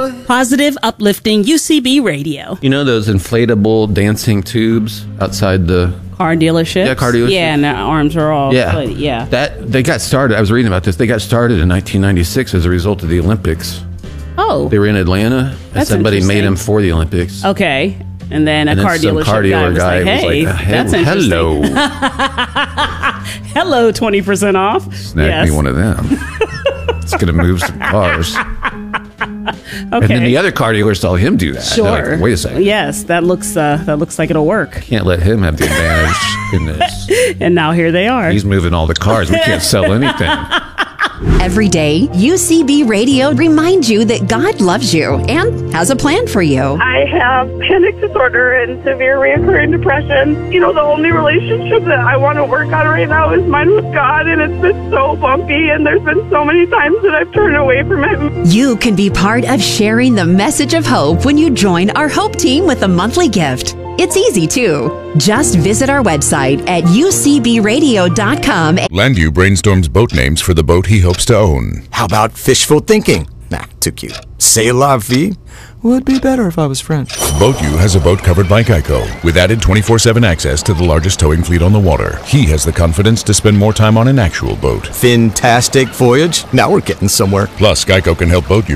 Positive, uplifting UCB radio. You know those inflatable dancing tubes outside the Car dealership. Yeah, car dealership. Yeah, and the arms are all. Yeah. Yeah. That they got started. I was reading about this. They got started in 1996 as a result of the Olympics. Oh. They were in Atlanta, and That's somebody made interesting. them for the Olympics. Okay. And then And a then car some dealership car dealer guy was like, hey, that's interesting. hello. Hello, 20% off. Snag me one of them. It's going to move some cars. Okay. And then the other car dealer saw him do that. They're Sure. like, wait a second. Yes, that looks like it'll work. Can't let him have the advantage in this. And now here they are. He's moving all the cars. We can't sell anything. Every day, UCB Radio reminds you that God loves you and has a plan for you. I have panic disorder and severe reoccurring depression. You know, the only relationship that I want to work on right now is mine with God, and it's been so bumpy, and there's been so many times that I've turned away from Him. You can be part of sharing the message of hope when you join our Hope Team with a monthly gift. It's easy, too. Just visit our website at ucbradio.com. Landu brainstorms boat names for the boat he hopes to own. How about fishful thinking? Nah, too cute. C'est la vie. Would be better if I was French. BoatU has a boat covered by Geico, with added 24/7 access to the largest towing fleet on the water. He has the confidence to spend more time on an actual boat. Fantastic voyage. Now we're getting somewhere. Plus, Geico can help BoatU